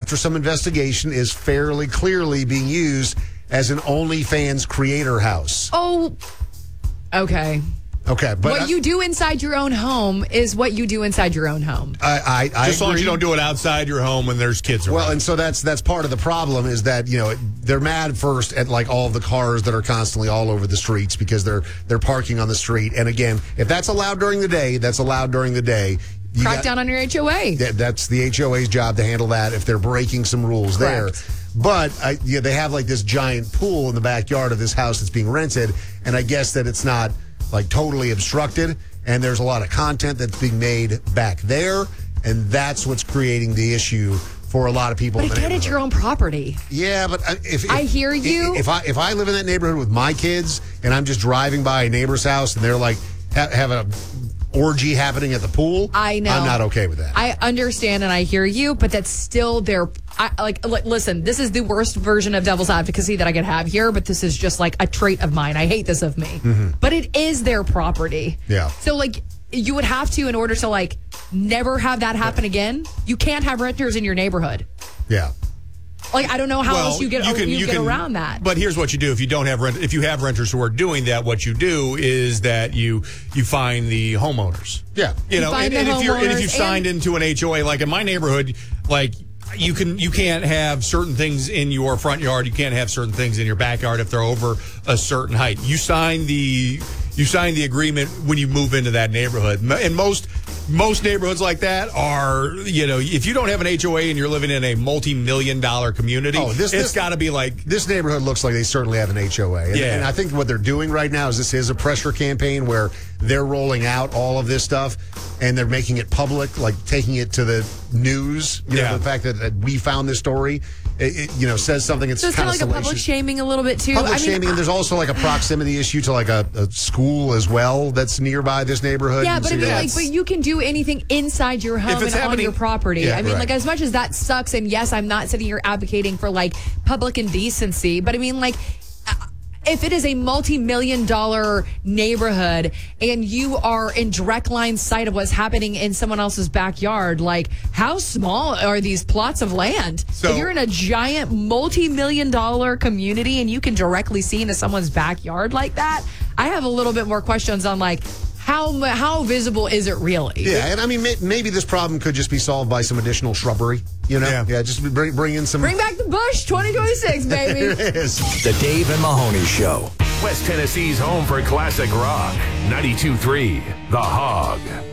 after some investigation, is fairly clearly being used as an OnlyFans creator house. Oh, okay. Okay, but what you do inside your own home is what you do inside your own home. I just as long as you don't do it outside your home when there's kids around. Well, and so that's part of the problem is that they're mad first at like all the cars that are constantly all over the streets because they're parking on the street. And again, if that's allowed during the day, that's allowed during the day. Crack down on your HOA. That's the HOA's job to handle that if they're breaking some rules there. But they have like this giant pool in the backyard of this house that's being rented, and I guess that it's not like totally obstructed, and there's a lot of content that's being made back there, and that's what's creating the issue for a lot of people. But again, it's your own property. Yeah, but if I hear you. If I live in that neighborhood with my kids, and I'm just driving by a neighbor's house, and they're like have a orgy happening at the pool, I know. I'm not okay with that. I understand and I hear you, but that's still their. Listen, this is the worst version of devil's advocacy that I could have here, but this is just like a trait of mine. I hate this of me. Mm-hmm. But it is their property. Yeah. So, like, you would have to, in order to, like, never have that happen again, you can't have renters in your neighborhood. Yeah. Like, I don't know how else you get around that. But here's what you do: if you have renters who are doing that, what you do is that you find the homeowners. Yeah, if you've signed into an HOA, like in my neighborhood, like you can't have certain things in your front yard, you can't have certain things in your backyard if they're over a certain height. You sign the agreement when you move into that neighborhood, and most neighborhoods like that are, if you don't have an HOA and you're living in a multi-million-dollar community, it's got to be like... This neighborhood looks like they certainly have an HOA. And I think what they're doing right now is this is a pressure campaign where they're rolling out all of this stuff and they're making it public, like taking it to the news. The fact that we found this story, it says something. It's so it's kind of like a public shaming a little bit too. Public shaming, and there's also like a proximity issue to like a school as well that's nearby this neighborhood. Yeah, but but you can do anything inside your home and on your property. Yeah, like as much as that sucks, and yes, I'm not sitting here advocating for like public indecency, but I mean like, if it is a multi-million-dollar neighborhood and you are in direct line sight of what's happening in someone else's backyard, like how small are these plots of land? So if you're in a giant multi-million-dollar community and you can directly see into someone's backyard like that, I have a little bit more questions on like, how visible is it really? Yeah, and I mean, maybe this problem could just be solved by some additional shrubbery. Yeah, just bring in some... Bring back the bush, 2026, baby. There it is. The Dave and Mahoney Show. West Tennessee's home for classic rock. 92.3 The Hog.